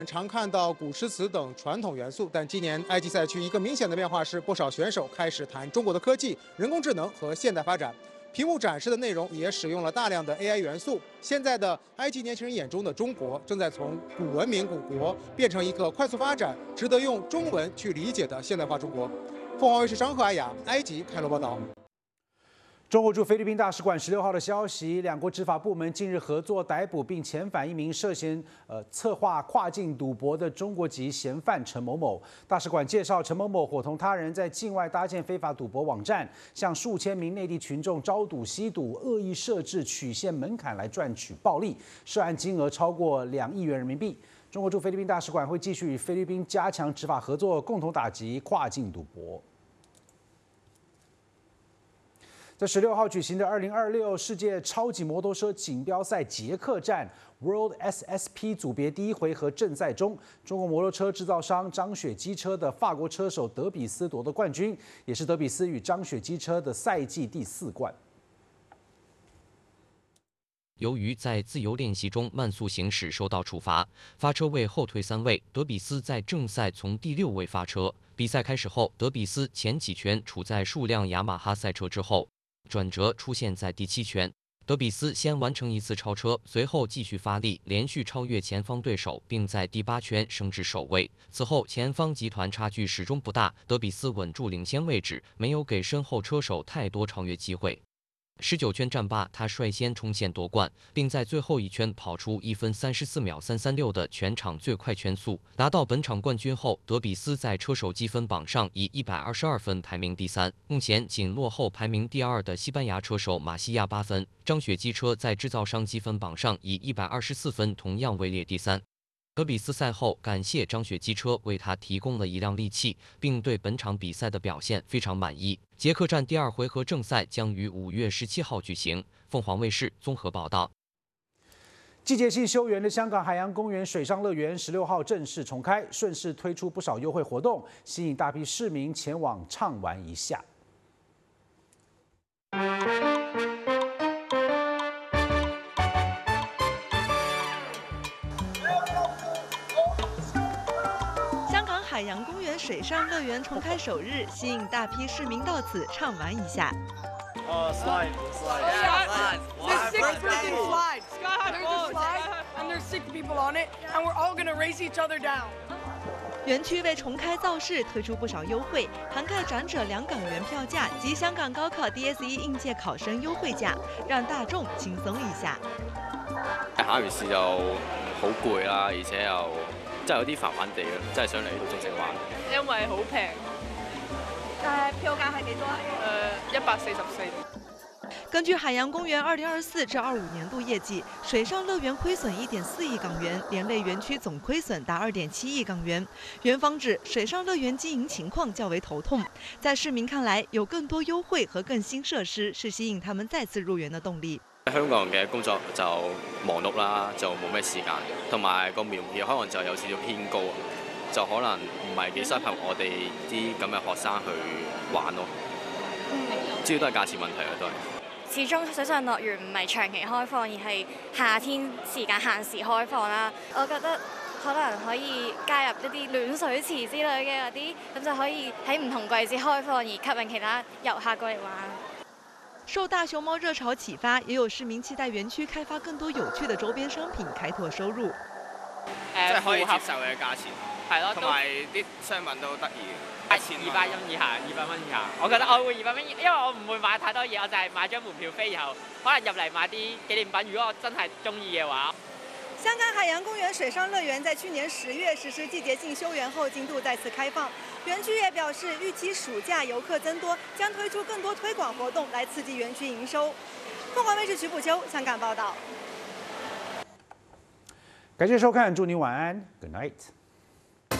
常看到古诗词等传统元素，但今年埃及赛区一个明显的变化是，不少选手开始谈中国的科技、人工智能和现代发展。屏幕展示的内容也使用了大量的 AI 元素。现在的埃及年轻人眼中的中国，正在从古文明古国变成一个快速发展、值得用中文去理解的现代化中国。凤凰卫视张赫、艾雅，埃及开罗报道。 中国驻菲律宾大使馆16号的消息，两国执法部门近日合作逮捕并遣返一名涉嫌策划跨境赌博的中国籍嫌犯陈某某。大使馆介绍，陈某某伙同他人在境外搭建非法赌博网站，向数千名内地群众招赌吸赌，恶意设置曲线门槛来赚取暴利，涉案金额超过2亿元人民币。中国驻菲律宾大使馆会继续与菲律宾加强执法合作，共同打击跨境赌博。 在16号举行的2026世界超级摩托车锦标赛捷克站 World SSP 组别第1回合正赛中，中国摩托车制造商张雪机车的法国车手德比斯夺得冠军，也是德比斯与张雪机车的赛季第4冠。 由于在自由练习中慢速行驶受到处罚，发车位后退3位，德比斯在正赛从第6位发车。比赛开始后，德比斯前几圈处在数辆雅马哈赛车之后。 转折出现在第7圈，德比斯先完成1次超车，随后继续发力，连续超越前方对手，并在第8圈升至首位。此后，前方集团差距始终不大，德比斯稳住领先位置，没有给身后车手太多超越机会。 19圈战罢，他率先冲线夺冠，并在最后1圈跑出1分34秒336的全场最快圈速，拿到本场冠军后，德比斯在车手积分榜上以122分排名第3，目前仅落后排名第2的西班牙车手马西亚8分。张雪机车在制造商积分榜上以124分同样位列第3。 德比斯赛后感谢张雪机车为他提供了一辆利器，并对本场比赛的表现非常满意。捷克站第2回合正赛将于5月17号举行。凤凰卫视综合报道。 季节性休园的香港海洋公园水上乐园16号正式重开，顺势推出不少优惠活动，吸引大批市民前往畅玩一下。 海洋公园水上乐园重开首日，吸引大批市民到此畅玩一下。 Slide. There's 6 freaking slides. There's a slide, and there's 6 people on it, and we're all gonna race each other down. 园区为重开造势，推出不少优惠，涵盖长者2港元票价及香港高考 DSE 应届考生優惠價，讓大眾輕鬆一下。 考完試就好攰啦，而且又真係有啲煩煩地咯，真係想嚟呢度盡情玩。 因為好平。 票價係幾多 ？144。 根据海洋公园2024至25年度业绩，水上乐园亏损1.4亿港元，连累园区总亏损达2.7亿港元。园方指，水上乐园经营情况较为头痛，在市民看來，有更多優惠和更新設施是吸引他們再次入園的動力。 香港人嘅工作就忙碌啦，就冇咩時間，同埋個門票可能就有少少偏高，就可能唔係幾適合我哋啲咁嘅學生去玩咯。主要都係價錢問題啦，都係。 始終水上樂園唔係長期開放，而係夏天時間限時開放啦。我覺得可能可以加入一啲暖水池之類嘅嗰啲，咁就可以喺唔同季節開放，而吸引其他遊客過嚟玩。 受大熊貓熱潮啟發，也有市民期待園區開發更多有趣的周邊商品，開拓收入。 即係可以接受嘅價錢，係咯，同埋啲商品都得意。 200蚊以下，200蚊以下。我覺得我會200蚊，因為我唔會買太多嘢，我就係買張門票飛，然後可能入嚟買啲紀念品。如果我真係中意嘅話。 香港海洋公園水上樂園在去年10月實施季節性休園後，進度再次開放。園區也表示，預期暑假遊客增多，將推出更多推廣活動來刺激園區營收。鳳凰衛視徐補秋香港報道。 感謝收看，祝您晚安 ，Good night。